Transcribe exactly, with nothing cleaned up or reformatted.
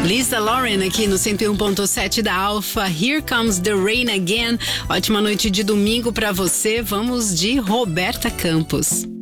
Lisa Lauren aqui no cento e um ponto sete da Alfa. Here Comes the Rain Again. Ótima noite de domingo pra você. Vamos de Roberta Campos.